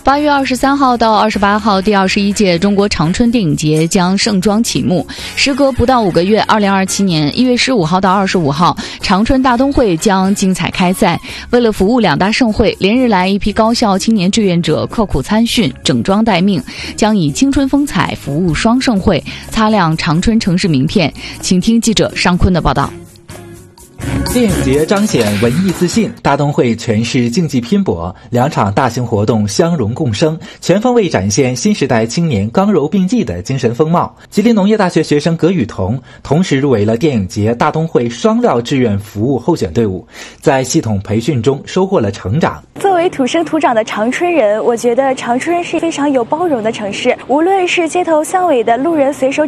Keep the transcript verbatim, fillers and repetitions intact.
八月二十三号到二十八号，第二十一届中国长春电影节将盛装启幕。时隔不到五个月，二零二七年一月十五号到二十五号，长春大东会将精彩开赛。为了服务两大盛会，连日来一批高校青年志愿者刻苦参训，整装待命，将以青春风采服务双盛会，擦亮长春城市名片。请听记者尚坤的报道。 电影节彰显文艺自信，大东会诠释竞技拼搏，两场大型活动相融共生，全方位展现新时代青年刚柔并济的精神风貌。吉林农业大学学生葛雨桐同时入围了电影节大东会双料志愿服务候选队伍，在系统培训中收获了成长。 作为土生土长的长春人，我觉得长春是非常有包容的城市，无论是街头巷尾的路人随手